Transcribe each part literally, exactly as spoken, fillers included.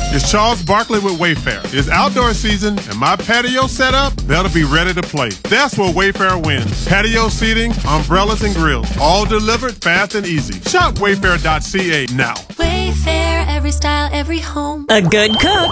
It's Charles Barkley with Wayfair. It's outdoor season, and my patio setup, that'll be ready to play. That's where Wayfair wins. Patio seating, umbrellas, and grills, all delivered fast and easy. Shop wayfair dot c a now. Wayfair, every style, every home. A good cook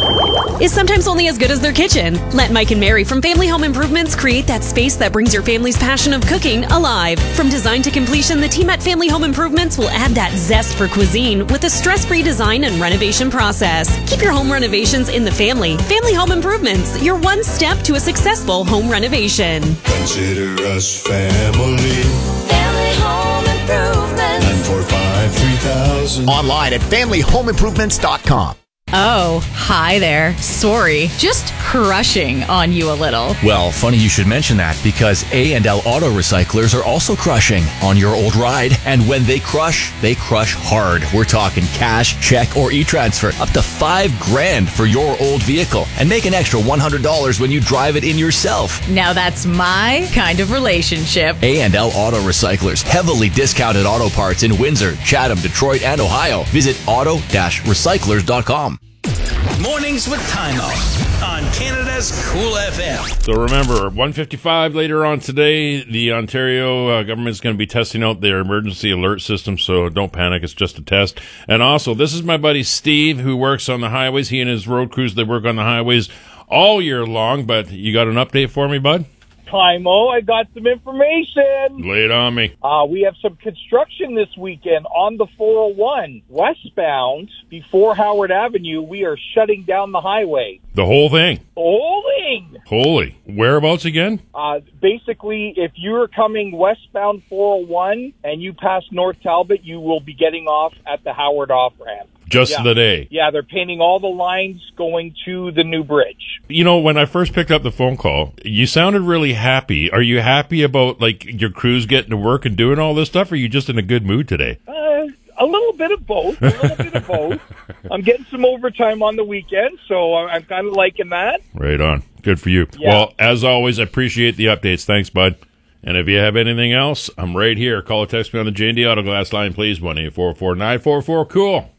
is sometimes only as good as their kitchen. Let Mike and Mary from Family Home Improvements create that space that brings your family's passion of cooking alive. From design to completion, the team at Family Home Improvements will add that zest for cuisine with a stress-free design and renovation process. Keep your home renovations in the family. Family Home Improvements, your one step to a successful home renovation. Consider us family. Family Home Improvements. nine four five, three thousand. Online at family home improvements dot com. Oh, hi there. Sorry, just crushing on you a little. Well, funny you should mention that because A and L Auto Recyclers are also crushing on your old ride. And when they crush, they crush hard. We're talking cash, check, or e-transfer. Up to five grand for your old vehicle. And make an extra one hundred dollars when you drive it in yourself. Now that's my kind of relationship. A and L Auto Recyclers. Heavily discounted auto parts in Windsor, Chatham, Detroit, and Ohio. Visit auto dash recyclers dot com. Mornings with Time Out on Canada's Cool F M. So remember, one fifty-five later on today, the Ontario uh, government is going to be testing out their emergency alert system, so don't panic, it's just a test. And also, this is my buddy Steve, who works on the highways. He and his road crews, they work on the highways all year long, but you got an update for me, bud? Timo, I got some information. Lay it on me. Uh, we have some construction this weekend on the four oh one. Westbound, before Howard Avenue, we are shutting down the highway. The whole thing? The whole thing. Holy. Whereabouts again? Uh, basically, if you're coming westbound four oh one and you pass North Talbot, you will be getting off at the Howard off-ramp. Just yeah. the day? Yeah, they're painting all the lines going to the new bridge. You know, when I first picked up the phone call, you sounded really happy. Are you happy about, like, your crews getting to work and doing all this stuff, or are you just in a good mood today? Uh, a little bit of both. A little bit of both. I'm getting some overtime on the weekend, so I'm kind of liking that. Right on. Good for you. Yeah. Well, as always, I appreciate the updates. Thanks, bud. And if you have anything else, I'm right here. Call or text me on the J and D Auto Glass line, please. one eight four four, nine four four, C O O L.